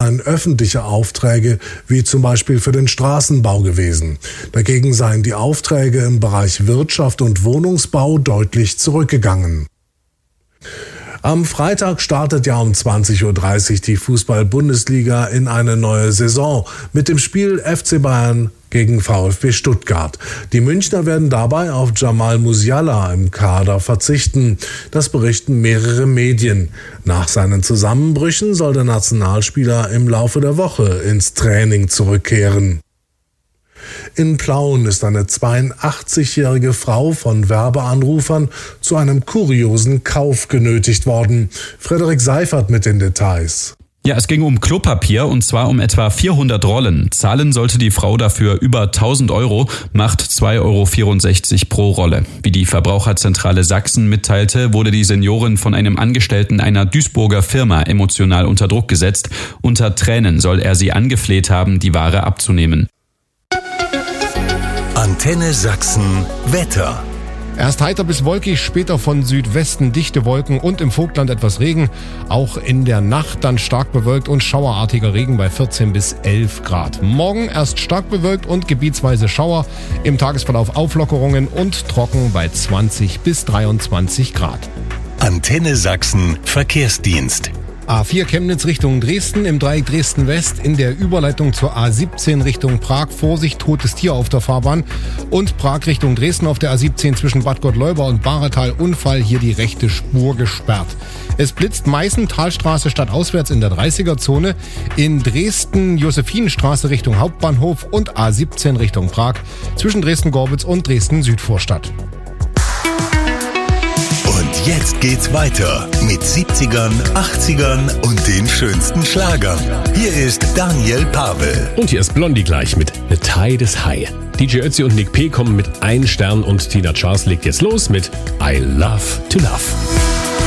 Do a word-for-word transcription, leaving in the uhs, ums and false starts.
seien öffentliche Aufträge, wie zum Beispiel für den Straßenbau gewesen. Dagegen seien die Aufträge im Bereich Wirtschaft und Wohnungsbau deutlich zurückgegangen. Am Freitag startet ja um zwanzig Uhr dreißig die Fußball-Bundesliga in eine neue Saison mit dem Spiel F C Bayern gegen VfB Stuttgart. Die Münchner werden dabei auf Jamal Musiala im Kader verzichten. Das berichten mehrere Medien. Nach seinen Zusammenbrüchen soll der Nationalspieler im Laufe der Woche ins Training zurückkehren. In Plauen ist eine zweiundachtzigjährige Frau von Werbeanrufern zu einem kuriosen Kauf genötigt worden. Frederik Seifert mit den Details. Ja, es ging um Klopapier und zwar um etwa vierhundert Rollen. Zahlen sollte die Frau dafür über tausend Euro, macht zwei Euro vierundsechzig pro Rolle. Wie die Verbraucherzentrale Sachsen mitteilte, wurde die Seniorin von einem Angestellten einer Duisburger Firma emotional unter Druck gesetzt. Unter Tränen soll er sie angefleht haben, die Ware abzunehmen. Antenne Sachsen Wetter. Erst heiter bis wolkig, später von Südwesten dichte Wolken und im Vogtland etwas Regen. Auch in der Nacht dann stark bewölkt und schauerartiger Regen bei vierzehn bis elf Grad. Morgen erst stark bewölkt und gebietsweise Schauer. Im Tagesverlauf Auflockerungen und trocken bei zwanzig bis dreiundzwanzig Grad. Antenne Sachsen Verkehrsdienst. A vier Chemnitz Richtung Dresden, im Dreieck Dresden-West, in der Überleitung zur A siebzehn Richtung Prag. Vorsicht, totes Tier auf der Fahrbahn. Und Prag Richtung Dresden auf der A siebzehn zwischen Bad Gottleuba und Bahretal. Unfall, hier die rechte Spur gesperrt. Es blitzt Meißen, Talstraße stadtauswärts in der dreißiger-Zone. In Dresden Josephinenstraße Richtung Hauptbahnhof und A siebzehn Richtung Prag zwischen Dresden-Gorbitz und Dresden-Südvorstadt. Und jetzt geht's weiter mit siebzigern, achtzigern und den schönsten Schlagern. Hier ist Daniel Pavel. Und hier ist Blondie gleich mit The Tide is High. D J Ötzi und Nick P. kommen mit ein Stern und Tina Charles legt jetzt los mit I Love to Love.